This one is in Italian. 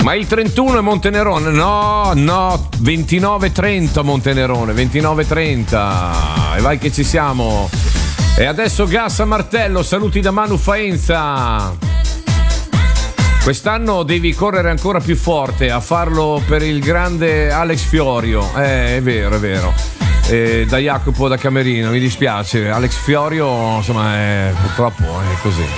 Ma il 31 è Montenerone? No, 29-30 Montenerone, 29-30. E vai che ci siamo. E adesso gas a martello, saluti da Manu Faenza. Quest'anno devi correre ancora più forte a farlo per il grande Alex Fiorio. È vero, è vero. Da Jacopo da Camerino, mi dispiace. Alex Fiorio, insomma, purtroppo è così.